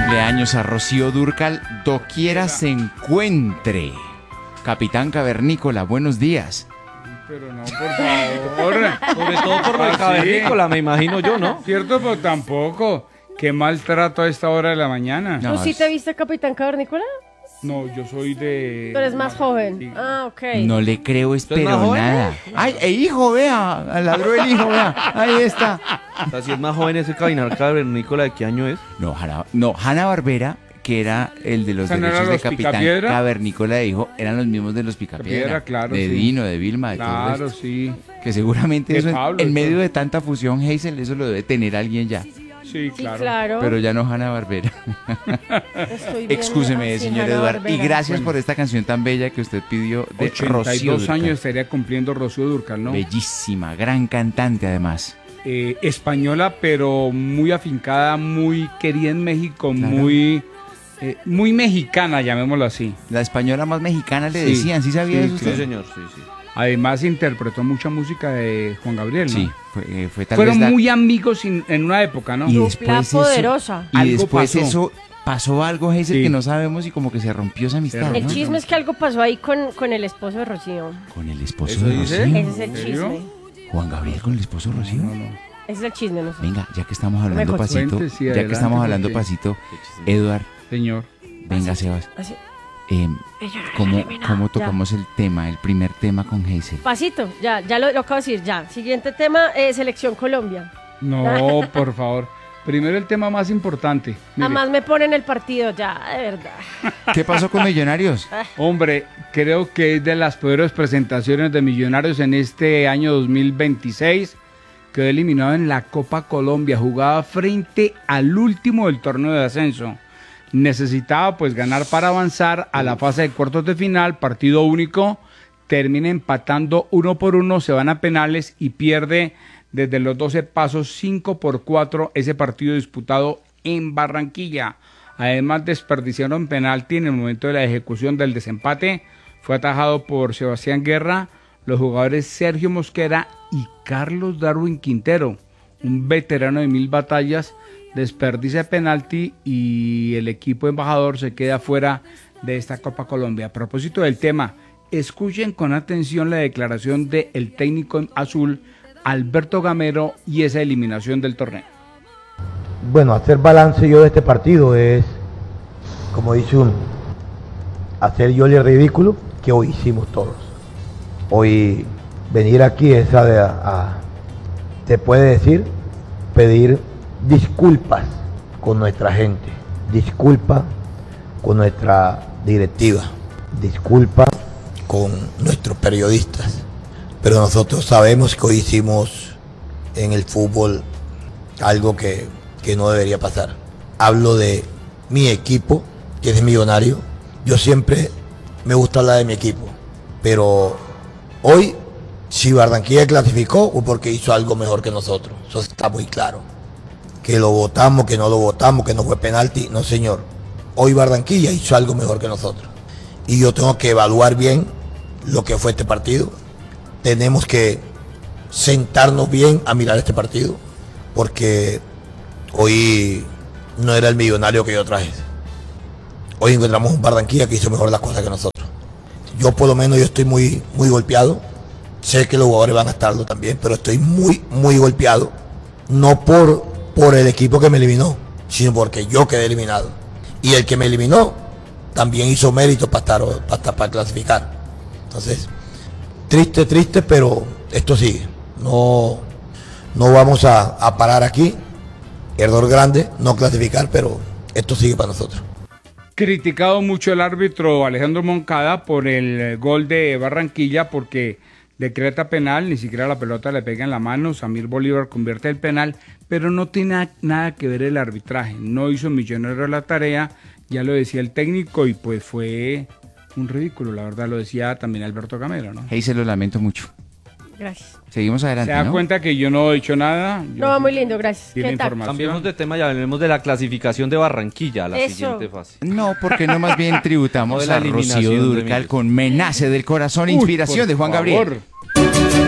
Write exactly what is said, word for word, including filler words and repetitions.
cumpleaños a Rocío Dúrcal, doquiera se encuentre. Capitán Cavernícola, buenos días. Pero no, por favor. Sobre todo por la Ah, cavernícola, me imagino yo, ¿no? Cierto, pero tampoco. Qué maltrato a esta hora de la mañana. No. ¿Tú sí te viste Capitán Cavernícola? No, yo soy de... Tú eres más joven. Sí. Ah, ok. No le creo, ¿Usted es espero más joven? nada. Ay, el hijo, vea, ladró el hijo, vea. Ahí está. O sea, si es más joven ese Cabinar Cavernícola, ¿de qué año es? No, Hanna, no, Hanna Barbera, que era el de los ¿Esa no derechos eran de los Capitán Picapiedra? Cavernícola de hijo, eran los mismos de los Picapiedra. Picapiedra, claro, de sí. Dino, de Vilma, de todo Claro, esto. sí. Que seguramente De eso en- Pablo, en, de medio todo. de tanta fusión, Hazel, eso lo debe tener alguien ya. Sí, Sí, claro. claro. Pero ya no Hanna Barbera. Estoy bien Excúseme, así, señor Hanna Eduardo. Y Barbera. gracias Bueno. por esta canción tan bella que usted pidió de ochenta y Rocío dos Dúrcal. años estaría cumpliendo Rocío Dúrcal, ¿no? Bellísima, gran cantante además. Eh, española, pero muy afincada, muy querida en México, Claro. muy, eh, muy mexicana, llamémoslo así. La española más mexicana le Sí, decían, ¿sí sabía sí, eso usted? Sí, señor, sí, sí. Además interpretó mucha música de Juan Gabriel, ¿no? Sí, fue, eh, fue tal Fueron vez la- muy amigos in- en una época, ¿no? Y Dupla después eso- poderosa. Y Algo después pasó. eso pasó algo, Hazel, Sí. que no sabemos y como que se rompió esa amistad, El ¿no? chisme es que algo pasó ahí con, con el esposo de Rocío. Con el esposo ¿Eso de dice? Rocío. Ese es el ¿En serio? chisme. Juan Gabriel con el esposo de Rocío. No, no. Ese es el chisme, no sé. Venga, ya que estamos hablando Me pasito, cuente, sí, ya que adelante, estamos hablando porque- pasito, Eduard, Señor. venga, Sebas. Así. eh, Ella era ¿cómo, eliminada. ¿Cómo Ya. tocamos el tema, el primer tema con Hazel? Pasito, ya, ya lo, lo acabo de decir, ya. Siguiente tema, eh, Selección Colombia. No, por favor. Primero el tema más importante. Mire, Además me ponen el partido, ya, de verdad. ¿Qué pasó con Millonarios? hombre, creo que es de las peores presentaciones de Millonarios en este año dos mil veintiséis. Quedó eliminado en la Copa Colombia, jugaba frente al último del torneo de ascenso. Necesitaba pues ganar para avanzar a la fase de cuartos de final, partido único, termina empatando uno por uno, se van a penales y pierde desde los doce pasos cinco por cuatro ese partido disputado en Barranquilla. Además desperdiciaron penalti en el momento de la ejecución del desempate, fue atajado por Sebastián Guerra, los jugadores Sergio Mosquera y Carlos Darwin Quintero, un veterano de mil batallas, desperdicia penalti y el equipo embajador se queda fuera de esta Copa Colombia. A propósito del tema, escuchen con atención la declaración del técnico azul Alberto Gamero y esa eliminación del torneo. Bueno, hacer balance yo de este partido es, como dice uno, hacer yo el ridículo que hoy hicimos todos. Hoy venir aquí es a, a te puede decir, pedir disculpas con nuestra gente, disculpa con nuestra directiva, disculpa con nuestros periodistas. Pero nosotros sabemos que hoy hicimos en el fútbol algo que, que no debería pasar. Hablo de mi equipo, que es Millonario. Yo siempre me gusta hablar de mi equipo, pero hoy, si Barranquilla clasificó, fue porque hizo algo mejor que nosotros. Eso está muy claro. Que lo votamos, que no lo votamos, que no fue penalti. No, señor. Hoy Barranquilla hizo algo mejor que nosotros. Y yo tengo que evaluar bien lo que fue este partido. Tenemos que sentarnos bien a mirar este partido, porque hoy no era el Millonario que yo traje. Hoy encontramos un Barranquilla que hizo mejor las cosas que nosotros. Yo por lo menos yo estoy muy, muy golpeado. Sé que los jugadores van a estarlo también, pero estoy muy, muy golpeado. No por, por el equipo que me eliminó, sino porque yo quedé eliminado. Y el que me eliminó también hizo mérito para estar, para, estar, para clasificar. Entonces, triste, triste, pero esto sigue. No, no vamos a, a parar aquí. Error grande, no clasificar, pero esto sigue para nosotros. Criticado mucho el árbitro Alejandro Moncada por el gol de Barranquilla porque decreta penal, ni siquiera la pelota le pega en la mano, Samir Bolívar convierte el penal, pero no tiene nada que ver el arbitraje, no hizo Millonario la tarea, ya lo decía el técnico y pues fue un ridículo, la verdad lo decía también Alberto Gamero, ¿no? Hazel, lo lamento mucho. Gracias. Seguimos Se adelante, da ¿no? cuenta que yo no he hecho nada. Yo No, sí- muy lindo, gracias. Tiene ¿Qué tal? información. Cambiemos de tema y hablemos de la clasificación de Barranquilla a la Eso. siguiente fase. No, porque no más bien O tributamos de la a eliminación Rocío de Dúrcal Millos. con Menace del Corazón, Uy, inspiración por de Juan favor. Gabriel.